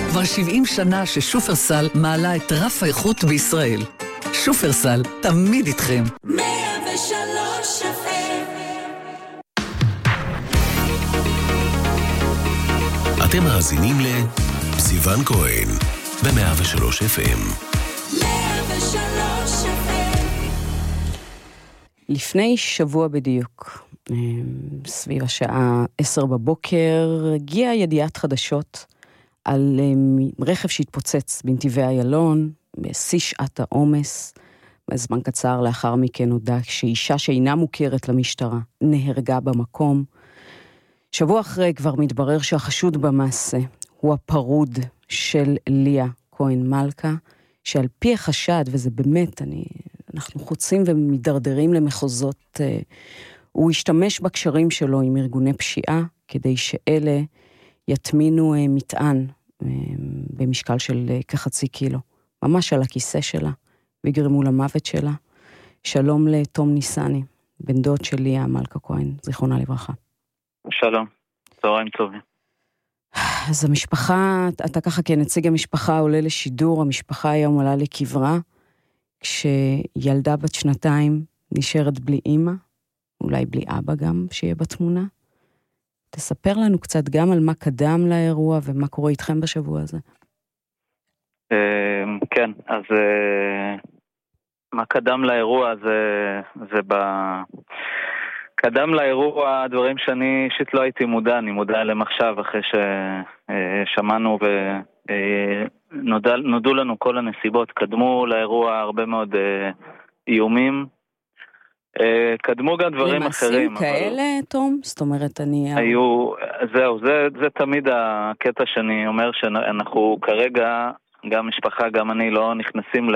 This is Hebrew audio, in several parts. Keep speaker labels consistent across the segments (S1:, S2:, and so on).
S1: כבר 70 שנה ששופרסל מעלה את רף האיכות בישראל. שופרסל, תמיד איתכם.
S2: 103
S3: אתם מאזינים לסיוון כהן ב-103 FM.
S2: 103
S4: לפני שבוע בדיוק, סביב השעה 10 בבוקר, הגיעה ידיעת חדשות על רכב שהתפוצץ בנתיבי איילון, בשיא שעת העומס. בזמן קצר לאחר מכן נודע שאישה שאינה מוכרת למשטרה נהרגה במקום. שבוע אחרי כבר מתברר שהחשוד במעשה הוא הפרוד של ליה כהן מלכה, שעל פי החשד, וזה באמת, אנחנו חוצים ומדרדרים למחוזות, הוא השתמש בקשרים שלו עם ארגוני פשיעה, כדי שאלה יטמינו מטען במשקל של כחצי קילו, ממש על הכיסא שלה, ויגרמו למוות שלה. שלום לתום ניסני, בן דוד של ליה מלכה כהן, זיכרונה לברכה.
S5: שלום, צהריים טובים.
S4: אז המשפחה, אתה ככה כנציג המשפחה עולה לשידור, המשפחה היום עולה לקברה, כשילדה בת 2 נשארת בלי אמא, אולי בלי אבא גם, שיהיה בתמונה. תספר לנו קצת גם על מה קדם לאירוע, ומה קורה איתכם בשבוע הזה.
S5: כן, אז מה קדם לאירוע קדם לאירוע דברים שאני אישית לא הייתי מודע, אני מודע אליהם עכשיו אחרי ששמענו ונודעו לנו כל הנסיבות. קדמו לאירוע הרבה מאוד איומים, קדמו גם דברים אחרים.
S4: למעשים כאלה, תום? זאת אומרת,
S5: זה תמיד הקטע שאני אומר שאנחנו כרגע, גם משפחה, גם אני לא נכנסים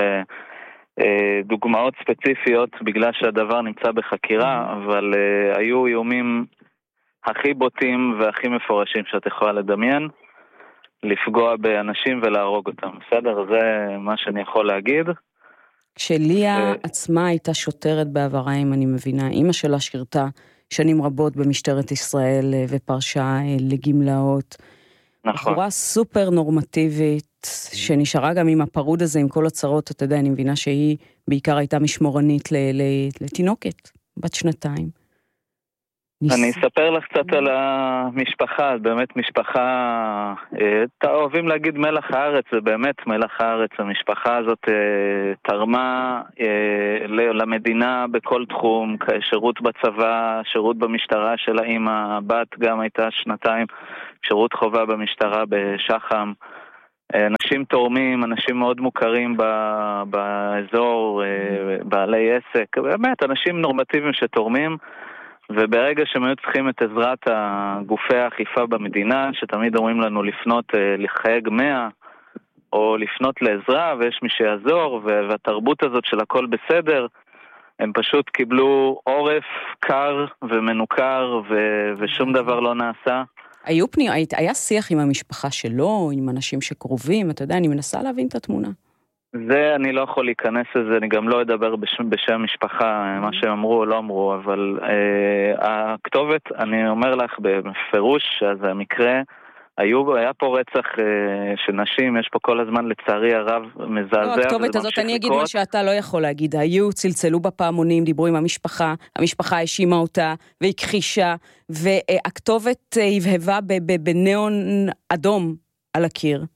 S5: דוגמאות ספציפיות בגלל שהדבר נמצא בחקירה, אבל היו איומים הכי בוטים והכי מפורשים שאת יכולה לדמיין, לפגוע באנשים ולהרוג אותם. בסדר? זה מה שאני יכול להגיד.
S4: כשליה עצמה הייתה שוטרת בעברה, אם אני מבינה, אמא שלה שירתה שנים רבות במשטרת ישראל ופרשה לגמלאות.
S5: נכון.
S4: בחורה סופר נורמטיבית, שנשארה גם עם הפרוד הזה, עם כל הצרות, אתה יודע, אני מבינה שהיא בעיקר הייתה משמורנית לתינוקת, בת 2.
S5: אני אספר לך קצת על המשפחה, באמת משפחה, אוהבים להגיד מלח הארץ, זה באמת מלח הארץ, המשפחה הזאת תרמה למדינה בכל תחום, שירות בצבא, שירות במשטרה של האמא, הבת גם הייתה 2 שירות חובה במשטרה בשחם, אנשים תורמים, אנשים מאוד מוכרים באזור, בעלי עסק, באמת אנשים נורמטיביים שתורמים, וברגע שהם היו צריכים את עזרת גופי האכיפה במדינה, שתמיד אומרים לנו לפנות לחייג 100, או לפנות לעזרה, ויש מי שיעזור, והתרבות הזאת של הכל בסדר, הם פשוט קיבלו עורף קר ומנוכר, ושום דבר לא נעשה.
S4: היה שיח עם המשפחה שלו, עם אנשים שקרובים, אתה יודע, אני מנסה להבין את התמונה.
S5: זה אני לא יכול להיכנס לזה, אני גם לא אדבר בשם משפחה, מה שהם אמרו או לא אמרו, אבל הכתובת, אני אומר לך בפירוש, אז המקרה, היה פה רצח של נשים, יש פה כל הזמן לצערי הרב מזעזע.
S4: לא, הכתובת הזאת, אני אגיד מה שאתה לא יכול להגיד, היו, צלצלו בפעמונים, דיברו עם המשפחה האשימה אותה והכחישה, והכתובת הבהבה בניאון אדום על הקיר.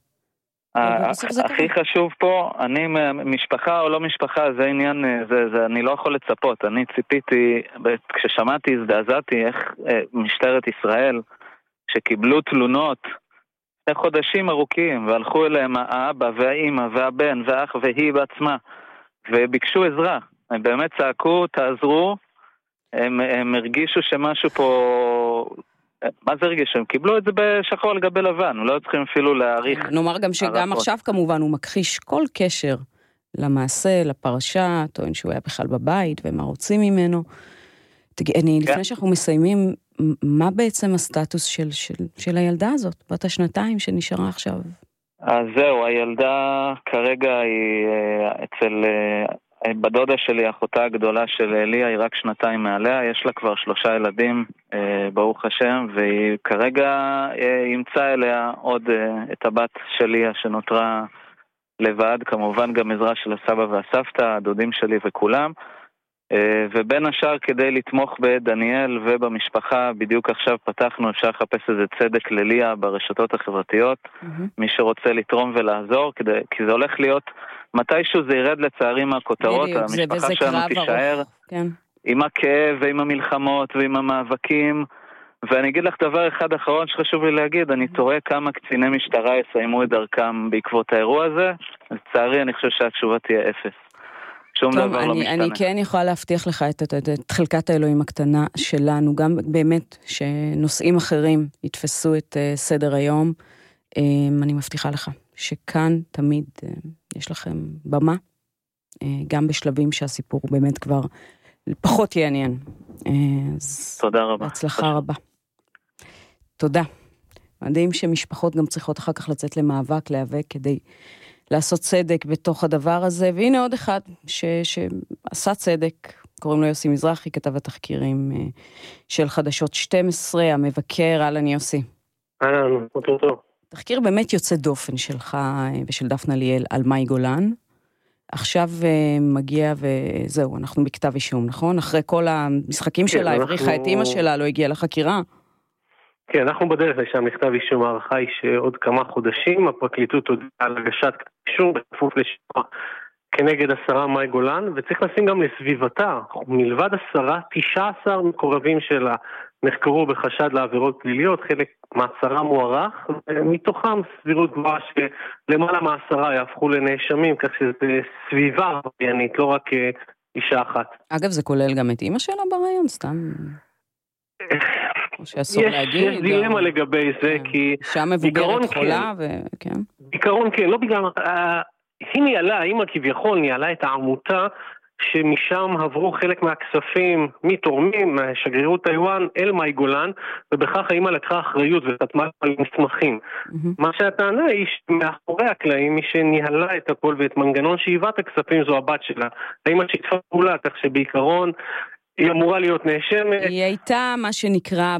S5: הכי חשוב פה, אני משפחה או לא משפחה, זה עניין, אני לא יכול לצפות, אני ציפיתי, כששמעתי, הזדעזעתי איך משטרת ישראל, שקיבלו תלונות, חודשים ארוכים, והלכו אליהם האבא והאמא והבן והאח והיא בעצמה, וביקשו עזרה, הם באמת צעקו, תעזרו, הם הרגישו שמשהו פה... מה זה הרגיש? הם קיבלו את זה בשחור על גבי לבן, לא צריכים אפילו להעריך.
S4: נאמר גם שגם עכשיו כמובן הוא מכחיש כל קשר למעשה, לפרשה, טוען שהוא היה בכלל בבית ומה רוצים ממנו. לפני שאנחנו מסיימים, מה בעצם הסטטוס של הילדה הזאת, בת 2 שנשארה עכשיו?
S5: אז זהו, הילדה כרגע היא אצל בדודה שלי, אחותה הגדולה של ליה, היא רק 2 מעליה, יש לה כבר 3 ילדים, ברוך השם, והיא כרגע ימצא אליה עוד את הבת של ליה שנותרה לבד, כמובן גם עזרה של הסבא והסבתא, הדודים שלי וכולם, ובין השאר כדי לתמוך בדניאל ובמשפחה, בדיוק עכשיו פתחנו, אפשר לחפש איזה צדק לליה ברשתות החברתיות, מי שרוצה לתרום ולעזור, כי זה הולך להיות, מתישהו זה ירד לצערי מהכותרות, המשפחה שלנו תישאר עם הכאב ועם המלחמות ועם המאבקים, ואני אגיד לך דבר אחד אחרון שחשוב לי להגיד, אני תורא כמה קציני משטרה יסיימו את דרכם בעקבות האירוע הזה, לצערי אני חושב שהתשובה תהיה 0.
S4: טוב, אני כן יכולה להבטיח לך את חלקת האלוהים הקטנה שלנו, גם באמת שנושאים אחרים יתפסו את סדר היום, אני מבטיחה לך שכאן תמיד יש לכם במה, גם בשלבים שהסיפור באמת כבר פחות יעניין.
S5: תודה רבה.
S4: בהצלחה רבה. תודה. מדהים שמשפחות גם צריכות אחר כך לצאת למאבק, להיאבק כדי לעשות צדק בתוך הדבר הזה, והנה עוד אחד שעשה צדק, קוראים לו יוסי מזרחי, כתב התחקירים של חדשות 12, המבקר, אהלן יוסי.
S6: אהלן, אותו טוב.
S4: תחקיר באמת יוצא דופן שלך ושל דפנה ליאל על מאי גולן, עכשיו מגיע וזהו, אנחנו בכתב אישום, נכון? אחרי כל המשחקים שלה, הבריחה את אמא שלה, לא הגיעה לחקירה.
S6: כן, אנחנו בדרך לשם מכתב אישום, הערכה היא שעוד כמה חודשים, הפרקליטות הודיעה על הגשת כתב אישום בכפוף לשימוע כנגד השרה מאי גולן, וצריך לשים גם לסביבתה, מלבד השרה, 19 מקורבים שלה נחקרו בחשד לעבירות פליליות, חלק מעצרה מוארך, מתוכם סבירות גבוהה שלמעלה מהעשרה יהפכו לנאשמים, כך שזה סביבה עבריינית, לא רק אישה אחת.
S4: אגב, זה כולל גם את אמא שלה ברעיון, סתם...
S6: יש דילמה לגבי זה, כי...
S4: שם מבוגרת חולה, וכן.
S6: בעיקרון כן, לא בגלל... היא ניהלה, אמא כביכול ניהלה את העמותה, שמשם עברו חלק מהכספים מתורמים, שגרירות טיואן אל מאי גולן, ובכך האמא לקחה אחריות וחתמה על מסמכים. מה שהטענה היא שמאחורי הקלעים, מי שניהלה את הכל ואת מנגנון שאיבת הכספים זו הבת שלה. האמא שיתפה פעולה, כך שבעיקרון היא אמורה להיות נאשמת.
S4: היא הייתה מה שנקרא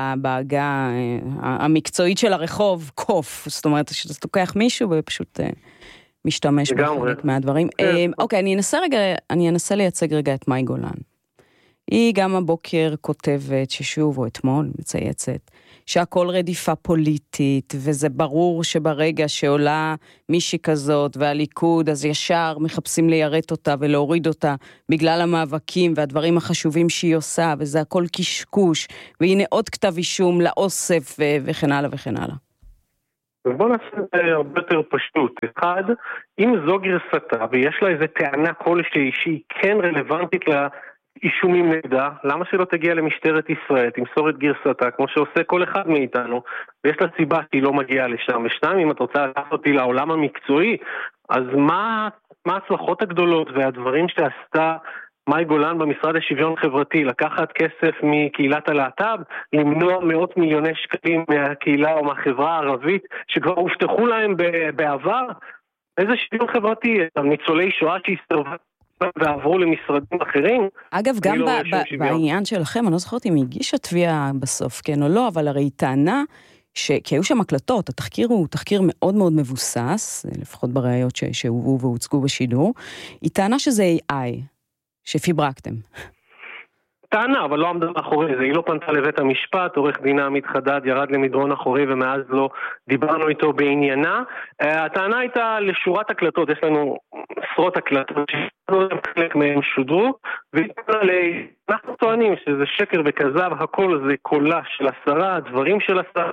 S4: בהגה המקצועית של הרחוב, קוף. זאת אומרת, שאתה תוקח מישהו ופשוט משתמש בחלק מהדברים. אוקיי, אני אנסה לייצג רגע את מאי גולן. היא גם הבוקר כותבת ששוב או אתמול מצייצת, שהכל רדיפה פוליטית, וזה ברור שברגע שעולה מישהי כזאת והליכוד, אז ישר מחפשים ליירט אותה ולהוריד אותה בגלל המאבקים והדברים החשובים שהיא עושה, וזה הכל קשקוש, והנה עוד כתב אישום לאוסף וכן הלאה וכן הלאה.
S6: ובוא נעשה את זה הרבה יותר פשוט. אחד, אם זו גרסתה ויש לה איזו טענה כלשהי שהיא כן רלוונטית אישומים נגדה, למה שלא תגיע למשטרת ישראל, תמסור את גרסתה, כמו שעושה כל אחד מאיתנו, ויש לה סיבה שהיא לא מגיעה לשם. ושניים, אם את רוצה לקחת אותי לעולם המקצועי, אז מה ההצלחות הגדולות והדברים שעשתה מאי גולן במשרד השוויון חברתי, לקחת כסף מקהילת הלהט"ב, למנוע מאות מיליוני שקלים מהקהילה או מהחברה הערבית, שכבר הובטחו להם בעבר? איזה שוויון חברתי? ניצולי שואה שהסתרבה ועברו למשרדים אחרים.
S4: אגב, גם בעניין שלכם, אני לא זוכרת אם הגישה תביעה בסוף, כן או לא, אבל הרי היא טענה, כי היו שם הקלטות, התחקיר הוא תחקיר מאוד מאוד מבוסס, לפחות בראיות שהובאו והוצגו בשידור, היא טענה שזה AI, שפיברקתם.
S6: טענה, אבל לא עמדה מאחורי זה, היא לא פנתה לבית המשפט, עורך דינה עמית חדד ירד למדרון אחורי ומאז לא דיברנו איתו בעניינה. הטענה הייתה לשורת הקלטות, יש לנו עשרות הקלטות חלק מהם שודרו, ואנחנו טוענים שזה שקר וכזב, הכל זה קולה של השרה, הדברים של השרה,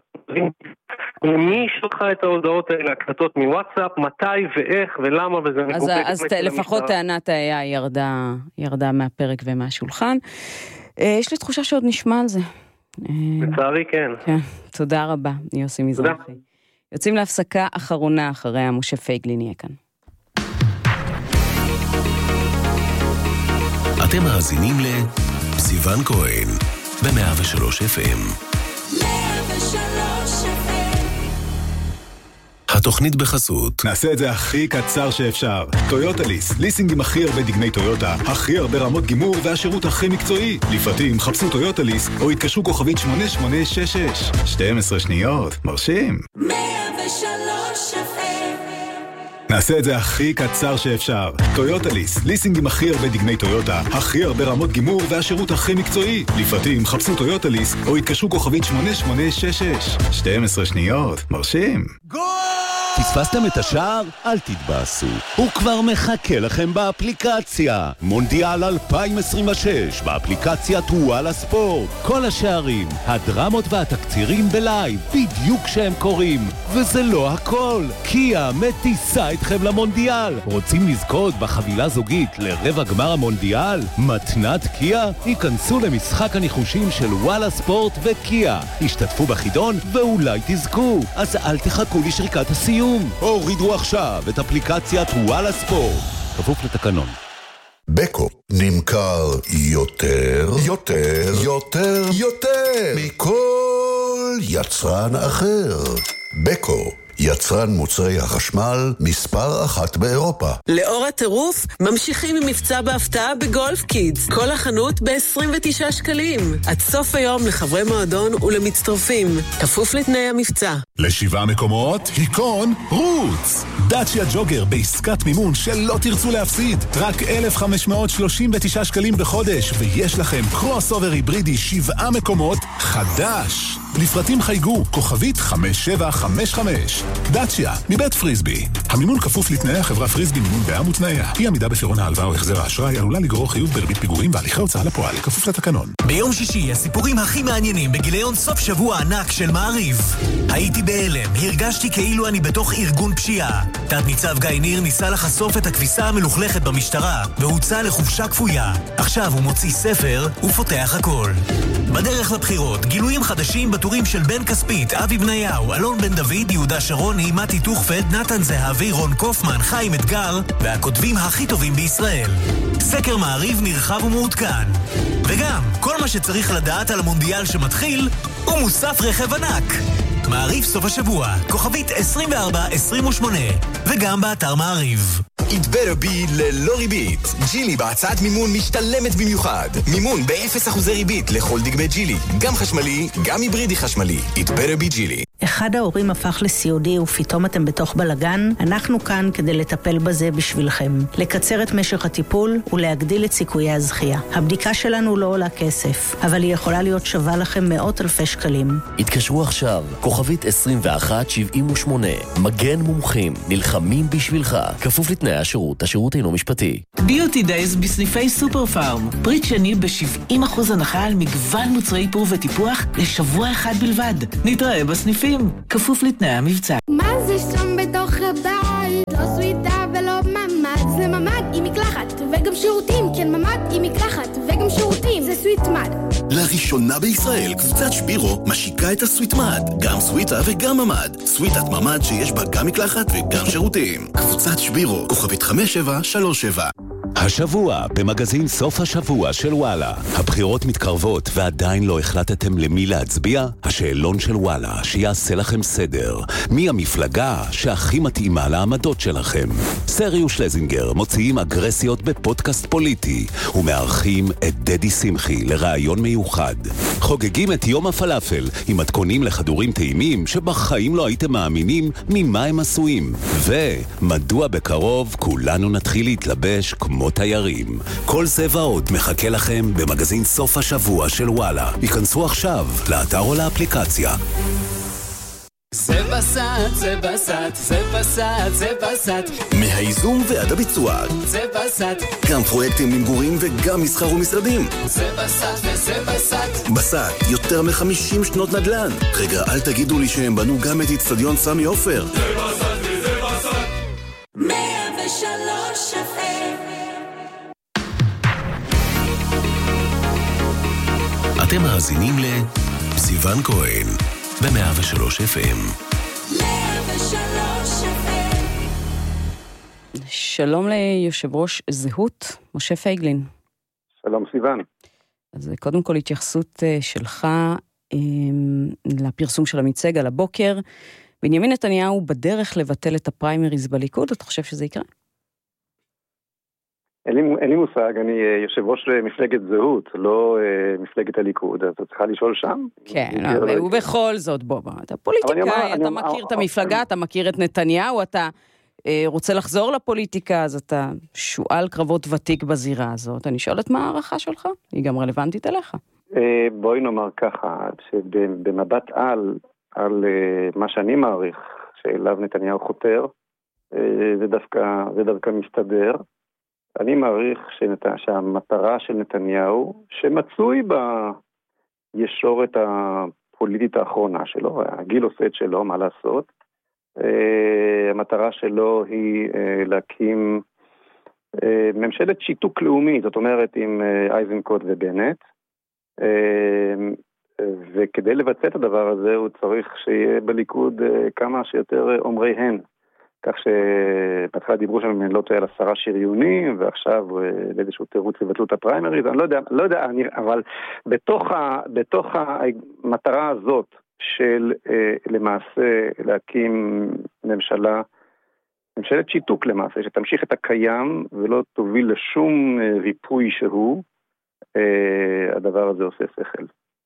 S6: למי שלחה את ההודעות האלה, הקלטות מוואטסאפ, מתי ואיך ולמה, וזה מקופק.
S4: אז לפחות טענת היה ירדה מהפרק ומהשולחן. יש לי תחושה שעוד נשמע על זה.
S6: לצערי כן.
S4: תודה רבה, יוסי מזרחי. יוצאים להפסקה אחרונה אחריה, משה פייגלין יהיה כאן.
S3: אתם מאזינים לסיוון כהן ב-103 FM.
S2: 103 FM.
S3: התוכנית בחסות.
S7: נעשה את זה הכי קצר שאפשר. טויוטה ליס, ליסינג עם הכי הרבה דגמי טויוטה, הכי הרבה רמות גימור והשירות הכי מקצועי. לפרטים חפשו טויוטה ליס או התקשרו כוכבית 8866. 12 שניות, מרשים.
S2: 103
S7: נעשה את זה הכי קצר שאפשר. טויוטה ליס, ליסינג עם הכי הרבה דגמי טויוטה, הכי הרבה רמות גימור והשירות הכי מקצועי. לפרטים חפשו טויוטה ליס או התקשרו כוכבית 8866. 12 שניות, מרשים.
S8: פספסתם את השער? אל תתבאסו. הוא כבר מחכה לכם באפליקציה. מונדיאל 2026 באפליקציית וואלה ספורט. כל השערים, הדרמות והתקצירים בלייב, בדיוק כשהם קוראים. וזה לא הכל. קיה מטיסה אתכם למונדיאל. רוצים לזכות בחבילה זוגית לרבע גמר המונדיאל? מתנת קיה? היכנסו למשחק הניחושים של וואלה ספורט וקיה. השתתפו בחידון ואולי תזכו. אז אל תחכו לשריקת הסיום. הורידו עכשיו את אפליקציית וואלה ספורט. כפוף לתקנון.
S9: בקו נמכר יותר מכל יצרן אחר. בקו, יצרן מוצרי החשמל מספר 1 באירופה.
S10: לאור הטירוף, ממשיכים עם מבצע בהפתעה בגולף קידס. כל החנות ב-29 שקלים. עד סוף היום לחברי מועדון ולמצטרפים. כפוף לתנאי המבצע.
S3: ל7 מקומות, היכון, רוץ! דאצ'יה ג'וגר בעסקת מימון שלא תרצו להפסיד. רק 1,539 שקלים בחודש, ויש לכם קרוס אובר היברידי 7 מקומות חדש. לפרטים חייגו, כוכבית 5755. דאצ'יה, מבית פריסבי. המימון כפוף לתנאי החברה פריסבי מימון בעם ותנאיה. אי עמידה בפירעון ההלוואה או החזר האשראי עלולה לגרור חיוב בריבית פיגורים והליכי הוצאה לפועל, כפוף לתקנון.
S11: ביום שישי הסיפורים הכי מעניינים בגיליון סוף שבוע ענק של מעריב. הייתי בהלם, הרגשתי כאילו אני בתוך ארגון פשיעה. תת ניצב גיא ניר ניסה לחשוף את הכביסה המלוכלכת במשטרה והוצא לחופשה כפויה. עכשיו הוא מוציא ספר ופותח הכל. בדרך לבחירות, גילויים חדשים בטורים של בן כספית, אבי בניהו, אלון בן דוד, יהודה שרוני, מתי תוכפד, נתן זהבי, רון קופמן, חיים אתגר והכותבים הכי טובים בישראל. סקר מעריב נרחב ומעודכן. וגם, כל מה שצריך לדעת על המונדיאל שמתחיל הוא מוסף רכב ענק. מעריב סוף השבוע, כוכבית 2428, וגם באתר מעריב.
S12: It better be ללא ריבית. ג'ילי בהצעת מימון משתלמת במיוחד. מימון ב-0% ריבית לכל דגמי ג'ילי. גם חשמלי, גם היברידי חשמלי. It better be ג'ילי.
S13: אחד ההורים הפך לסיעודי ופתאום אתם בתוך בלגן, אנחנו כאן כדי לטפל בזה בשבילכם. לקצר את משך הטיפול ולהגדיל את סיכויי הזכייה. הבדיקה שלנו לא עולה כסף, אבל היא יכולה להיות שווה לכם מאות אלפי שקלים.
S14: התקשרו עכשיו, כוכבית 2178, מגן מומחים, נלחמים בשבילך, כפוף לתנאי השירות, השירות אינו משפטי.
S15: ביוטי דייז בסניפי סופר פארם, פריט שני ב-70% הנחה על מגוון מוצרי איפור וטיפוח לשבוע אחד בלבד. נתראה בסניפים, כפוף לתנאי המבצע.
S16: מה זה שם בתוך הבית? לא סוויטה ולא ממד, זה ממד עם מקלחת וגם שירותים, כן ממד עם מקלחת וגם שירותים, זה סוויטמד.
S3: לראשונה בישראל, קבוצת שבירו משיקה את הסוויטמד, גם סוויטה וגם ממד. סוויטת ממד שיש בה גם מקלחת וגם שירותים. קבוצת שבירו, כוכבית 5737.
S8: השבוע במגזין סוף השבוע של וואלה. הבחירות מתקרבות ועדיין לא החלטתם למי להצביע? השאלון של וואלה שיעשה לכם סדר. מי המפלגה שהכי מתאימה לעמדות שלכם? סריו שלזינגר מוציאים אגרסיות בפודקאסט פוליטי ומארחים את דדי שמחי לרעיון מיוחד. חוגגים את יום הפלאפל עם מתכונים לחדורים טעימים שבחיים לא הייתם מאמינים ממה הם עשויים. ומדוע בקרוב כולנו נתחיל להתלבש כמו תיירים. כל זה ועוד מחכה לכם במגזין סוף השבוע של וואלה. ייכנסו עכשיו לאתר או לאפליקציה.
S2: זה בסט, זה בסט, זה בסט, זה בסט.
S3: מהייזום ועד הביצוע.
S2: זה בסט.
S3: גם פרויקטים למגורים וגם מסחר ומשרדים.
S2: זה בסט וזה בסט.
S3: בסט, יותר מ-50 שנות נדל"ן. רגע, אל תגידו לי שהם בנו גם את אצטדיון סמי עופר.
S2: זה בסט וזה בסט. 103
S3: אתם מאזינים לסיוון כהן ב-103 FM.
S2: 103 FM.
S4: שלום ליושב ראש זהות, משה פייגלין.
S17: שלום סיוון.
S4: אז קודם כל התייחסות שלך לפרסום של המצג על הבוקר, בנימין נתניהו בדרך לבטל את הפריימריז בליכוד, אתה חושב שזה יקרה?
S17: אין לי מושג, אני יושב ראש מפלגת זהות, לא מפלגת הליכוד, אז אתה צריכה לשאול שם?
S4: כן, ובכל זאת, בוא, אתה פוליטיקאי, אתה מכיר את המפלגה, אתה מכיר את נתניהו, אתה רוצה לחזור לפוליטיקה, אז אתה שואל קרבות ותיק בזירה הזאת. אני שואלת מה הערכה שלך? היא גם רלוונטית אליך.
S17: בואי נאמר ככה, שבמבט על מה שאני מעריך, שאליו נתניהו חותר, זה דווקא מסתדר. אני מעריך שהמטרה של נתניהו, שמצוי בישורת הפוליטית האחרונה שלו, הגיל עושה את שלו, מה לעשות, המטרה שלו היא להקים ממשלת שיתוק לאומי, זאת אומרת עם אייזנקוט ובנט, וכדי לבצע את הדבר הזה הוא צריך שיהיה בליכוד כמה שיותר אומרי הן, כך שבהתחלה דיברו שם לא טועה על 10 שריונים, ועכשיו לאיזשהו תירוץ לבטלו את הפריימריז, אני לא יודע, אבל בתוך המטרה הזאת של למעשה להקים ממשלת שיתוק למעשה, שתמשיך את הקיים ולא תוביל לשום ריפוי שהוא, הדבר הזה עושה שכל.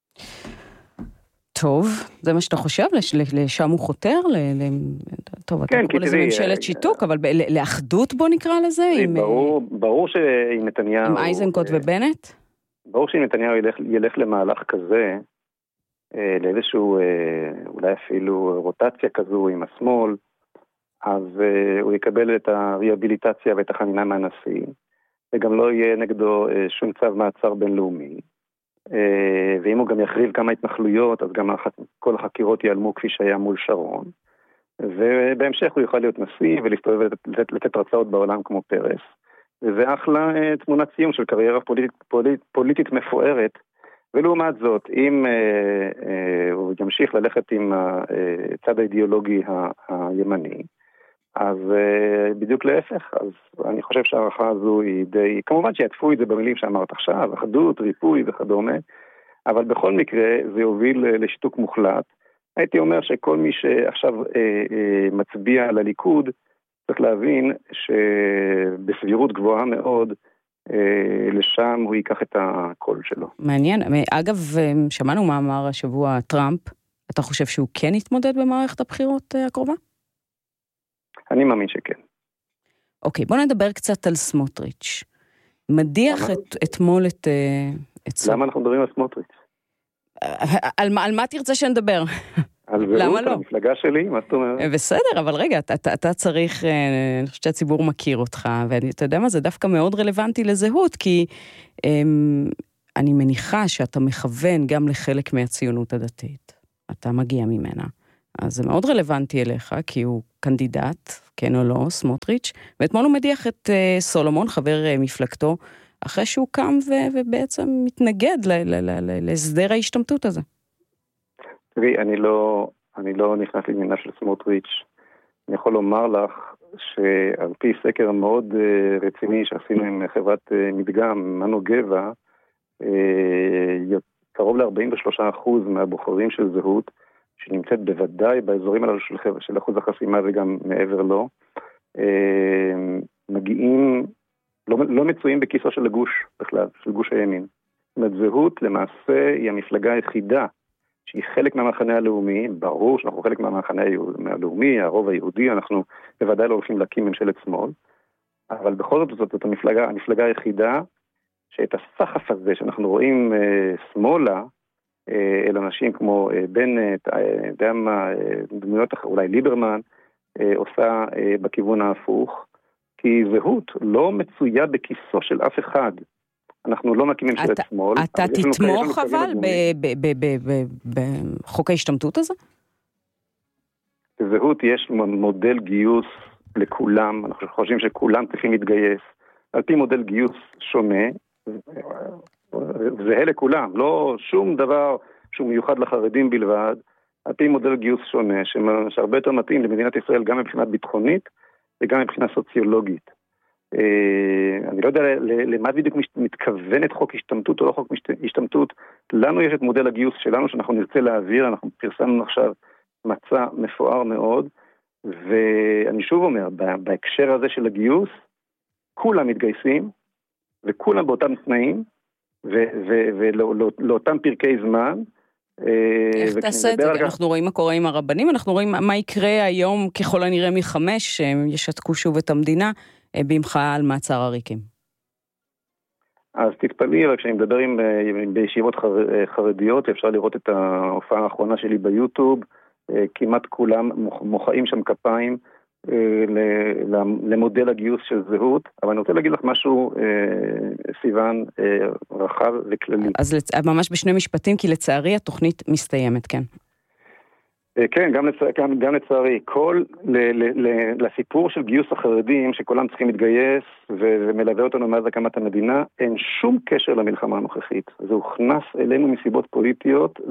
S4: טוב, זה מה שאתה חושב? לשם הוא חותר? טוב, אתה קורא לזה ממשלת שיתוק, אבל לאחדות בוא נקרא לזה?
S17: ברור שאם נתניהו...
S4: עם אייזנקוט ובנט?
S17: ברור שאם נתניהו ילך למהלך כזה, לאיזשהו, אולי אפילו רוטציה כזו עם השמאל, אז הוא יקבל את הריאביליטציה ואת החנינה מהנשיא, וגם לא יהיה נגדו שום צו מעצר בינלאומי, ואם הוא גם יחריב כמה התנחלויות, אז גם כל החקירות ייעלמו כפי שהיה מול שרון, ובהמשך הוא יוכל להיות נשיא ולהסתובב לתת הרצאות בעולם כמו פרס, וזה אחלה תמונת סיום של קריירה פוליטית מפוארת. ולעומת זאת, אם הוא ימשיך ללכת עם הצד האידיאולוגי הימני, אז בדיוק להפך. אז אני חושב שהערכה הזו היא די, כמובן שיעטפו את זה במילים שאמרת עכשיו, אחדות, ריפוי וכדומה, אבל בכל מקרה זה יוביל לשיתוק מוחלט. הייתי אומר שכל מי שעכשיו מצביע על הליכוד, צריך להבין שבסבירות גבוהה מאוד, לשם הוא ייקח את הקול שלו.
S4: מעניין. אגב, שמענו מה אמר השבוע טראמפ. אתה חושב שהוא כן יתמודד במערכת הבחירות הקרובה?
S17: אני מאמין שכן.
S4: אוקיי, בוא נדבר קצת על סמוטריץ'. מדיח אתמול את...
S17: למה אנחנו מדברים על סמוטריץ'?
S4: על מה תרצה שנדבר?
S17: על זהות, על המפלגה שלי, מה זאת אומרת?
S4: בסדר, אבל רגע, אתה צריך, אני חושבת שהציבור מכיר אותך, ואתה יודע מה, זה דווקא מאוד רלוונטי לזהות, כי אני מניחה שאתה מכוון גם לחלק מהציונות הדתית. אתה מגיע ממנה. אז זה מאוד רלוונטי אליך, כי הוא קנדידט, כן או לא, סמוטריץ', ואתמול הוא מדיח את סולומון, חבר מפלגתו, אחרי שהוא קם ובעצם מתנגד להסדר ההשתמטות הזה.
S17: תראי, אני לא נכנס לעניינה של סמוטריץ'. אני יכול לומר לך שעל פי סקר מאוד רציני שעשינו עם חברת מדגם, מנו גבע, קרוב ל-43% מהבוחרים של זהות, שנמצאת בוודאי באזורים הללו של אחוז החסימה וגם מעבר לו, מגיעים, לא מצויים בכיסו של הגוש בכלל, של גוש הימין. זאת אומרת, זהות למעשה היא המפלגה היחידה שהיא חלק מהמחנה הלאומי, ברור שאנחנו חלק מהמחנה הלאומי, הרוב היהודי, אנחנו בוודאי לא הולכים להקים ממשלת שמאל, אבל בכל זאת המפלגה היחידה, שאת הסחף הזה שאנחנו רואים שמאלה, אל אנשים כמו בנט, דמויות אולי ליברמן, עושה בכיוון ההפוך, כי זהות לא מצויה בכיסו של אף אחד. אנחנו לא מקימים ממשלת שמאל.
S4: אתה תתמוך אבל בחוק ההשתמטות הזה?
S17: בזהות יש מודל גיוס לכולם, אנחנו חושבים שכולם צריכים להתגייס, על פי מודל גיוס שונה, זהה לכולם, לא שום דבר שהוא מיוחד לחרדים בלבד, על פי מודל גיוס שונה, שהרבה יותר מתאים למדינת ישראל גם מבחינה ביטחונית וגם מבחינה סוציולוגית. אני לא יודע למה בדיוק מתכוונת חוק השתמטות או לא חוק השתמטות. לנו יש את מודל הגיוס שלנו שאנחנו נרצה להעביר, אנחנו פרסמנו עכשיו מצע מפואר מאוד, ואני שוב אומר, בהקשר הזה של הגיוס, כולם מתגייסים, וכולם באותם תנאים, ולאותם פרקי זמן.
S4: איך תעשה את זה? אנחנו רואים מה קורה עם הרבנים, אנחנו רואים מה יקרה היום ככל הנראה מ5, שהם ישתקו שוב את המדינה, במחאה על מעצר עריקים.
S17: אז תתפלאי, רק כשאני מדבר בישיבות חרדיות, אפשר לראות את ההופעה האחרונה שלי ביוטיוב, כמעט כולם מוחאים שם כפיים למודל הגיוס של זהות, אבל אני רוצה להגיד לך משהו, סיוון, רחב וכללי.
S4: אז ממש בשני משפטים, כי לצערי התוכנית מסתיימת, כן.
S17: כן, גם לצערי. לסיפור של גיוס החרדים, שכולם צריכים להתגייס ומלווה אותנו מאז הקמת המדינה, אין שום קשר למלחמה הנוכחית. זה הוכנס אלינו מסיבות פוליטיות,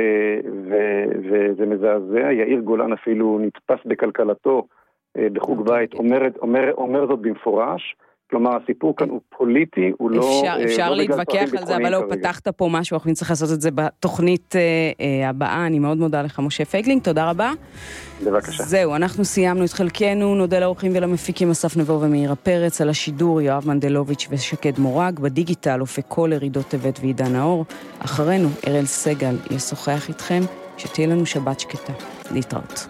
S17: וזה מזעזע. יאיר גולן אפילו נתפס בכלכלתו בחוג בית, אומר זאת במפורש. כלומר, הסיפור כאן הוא פוליטי, הוא לא...
S4: אפשר להתווכח על זה, אבל לא פתחת פה משהו, אנחנו נצטרך לעשות את זה בתוכנית הבאה. אני מאוד מודה לך, משה פייגלינג, תודה רבה.
S17: בבקשה.
S4: זהו, אנחנו סיימנו את חלקנו, נודה לאורחים ולמפיקים אסף נבו ומאירה פרץ, על השידור יואב מנדלוביץ' ושקד מורג, בדיגיטל אופק כל ירידות טבת ועידן האור. אחרינו, אראל סגל ישוחח איתכם, שתהיה לנו שבת שקטה. להתראות.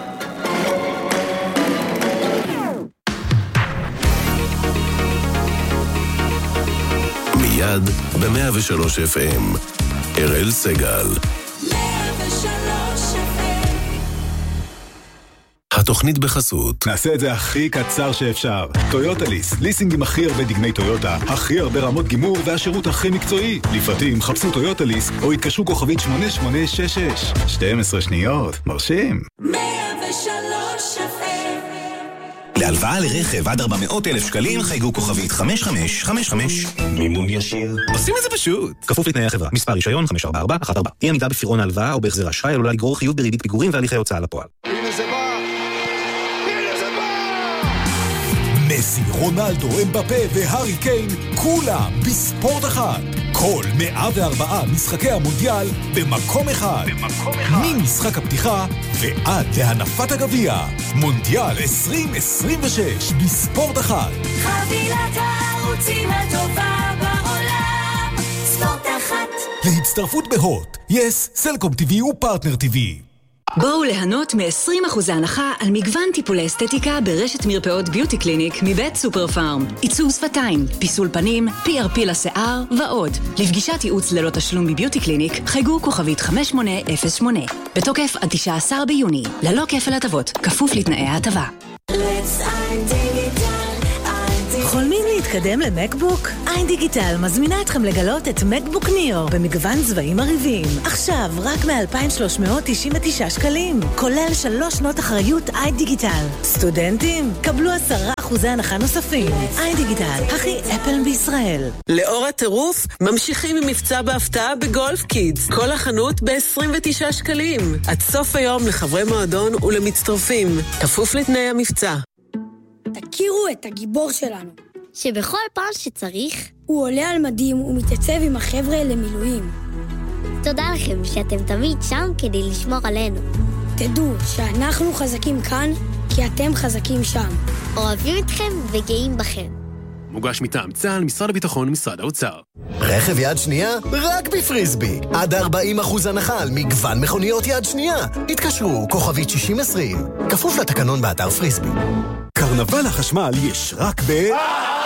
S18: מיד ב-103 FM. אראל סגל. 103 FM. התוכנית בחסות.
S7: נעשה את זה הכי קצר שאפשר. טויוטליס, ליסינגים הכי הרבה דגמי טויוטה, הכי הרבה רמות גימור והשירות הכי מקצועי. לפרטים חפשו טויוטליס או התקשרו כוכבית 8866. 12 שניות. מרשים.
S18: 103 FM.
S11: להלוואה לרכב עד 400,000 שקלים חייגו כוכבית 5555. מימון ישיר. עושים את זה פשוט. כפוף לתנאי החברה. מספר רישיון 54414. אי עמידה בפירעון ההלוואה או בהחזר אשראי עלולה לגרור חיוב בריבית פיגורים והליכי הוצאה לפועל.
S19: הנה זה בא!
S3: מסי, רונלדו, אמבפה והארי קיין, כולם בספורט אחד. כל 104 משחקי המונדיאל במקום אחד. ממשחק הפתיחה ועד להנפת הגביע. מונדיאל 2026 בספורט אחד.
S19: חבילת הערוצים הטובה בעולם. ספורט אחד.
S3: להצטרפות בהוט, יס, סלקום TV ופרטנר TV.
S20: בואו ליהנות מ-20% הנחה על מגוון טיפולי אסתטיקה ברשת מרפאות ביוטי קליניק מבית סופר פארם. עיצוב שפתיים, פיסול פנים, PRP לשיער ועוד. לפגישת ייעוץ ללא תשלום בביוטי קליניק, חייגו כוכבית 5808. בתוקף עד 19 ביוני. ללא כפל הטבות, כפוף לתנאי ההטבה.
S21: חולמים להתקדם למקבוק? איין דיגיטל מזמינה אתכם לגלות את מקבוק ניאו במגוון צבעים מריבים. עכשיו רק מ-2,399 שקלים, כולל 3 שנות אחריות איין דיגיטל. סטודנטים, קבלו 10% הנחה נוספים. איין דיגיטל, הכי אפל בישראל.
S10: לאור הטירוף, ממשיכים עם מבצע בהפתעה בגולף קידס. כל החנות ב-29 שקלים. עד סוף היום לחברי מועדון ולמצטרפים. כפוף לתנאי המבצע.
S22: תכירו את הגיבור שלנו,
S23: שבכל פעם שצריך
S22: הוא עולה על מדים ומתייצב עם החבר'ה למילואים.
S23: תודה לכם שאתם תמיד שם כדי לשמור עלינו.
S22: תדעו שאנחנו חזקים כאן כי אתם חזקים שם.
S23: אוהבים אתכם וגאים בכם.
S24: מוגש מטעם צה"ל, משרד הביטחון, משרד האוצר.
S11: רכב יד שנייה? רק בפריסבי. עד 40% הנחה על מגוון מכוניות יד שנייה. התקשרו, כוכבית 6020. כפוף לתקנון באתר פריסבי.
S3: קרנבל החשמל יש רק